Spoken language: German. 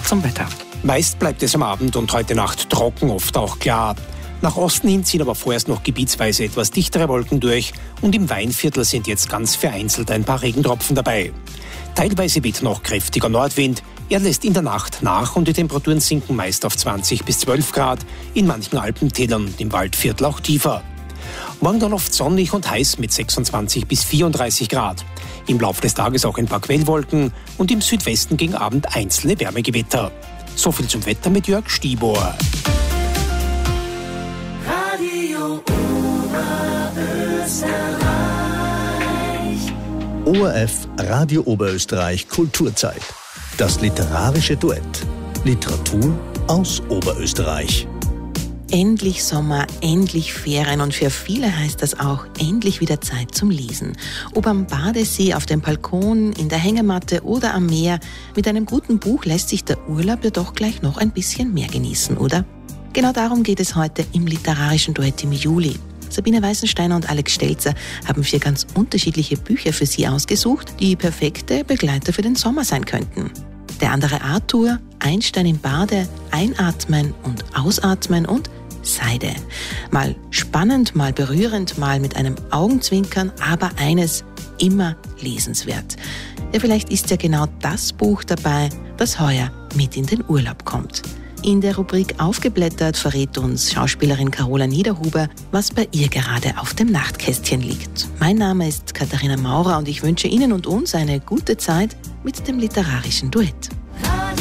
zum Wetter. Meist bleibt es am Abend und heute Nacht trocken, oft auch klar. Nach Osten hin ziehen aber vorerst noch gebietsweise etwas dichtere Wolken durch und im Weinviertel sind jetzt ganz vereinzelt ein paar Regentropfen dabei. Teilweise weht noch kräftiger Nordwind. Er lässt in der Nacht nach und die Temperaturen sinken meist auf 20 bis 12 Grad, in manchen Alpentälern und im Waldviertel auch tiefer. Morgen dann oft sonnig und heiß mit 26 bis 34 Grad. Im Laufe des Tages auch ein paar Quellwolken und im Südwesten gegen Abend einzelne Wärmegewitter. So viel zum Wetter mit Jörg Stibor. Radio Oberösterreich. ORF Radio Oberösterreich Kulturzeit. Das literarische Duett. Literatur aus Oberösterreich. Endlich Sommer, endlich Ferien und für viele heißt das auch endlich wieder Zeit zum Lesen. Ob am Badesee, auf dem Balkon, in der Hängematte oder am Meer, mit einem guten Buch lässt sich der Urlaub ja doch gleich noch ein bisschen mehr genießen, oder? Genau darum geht es heute im literarischen Duett im Juli. Sabine Weißensteiner und Alex Stelzer haben 4 ganz unterschiedliche Bücher für Sie ausgesucht, die perfekte Begleiter für den Sommer sein könnten. Der andere Arthur, Einstein im Bade, Einatmen und Ausatmen und Seide. Mal spannend, mal berührend, mal mit einem Augenzwinkern, aber eines immer lesenswert. Ja, vielleicht ist ja genau das Buch dabei, das heuer mit in den Urlaub kommt. In der Rubrik Aufgeblättert verrät uns Schauspielerin Carola Niederhuber, was bei ihr gerade auf dem Nachtkästchen liegt. Mein Name ist Katharina Maurer und ich wünsche Ihnen und uns eine gute Zeit mit dem literarischen Duett.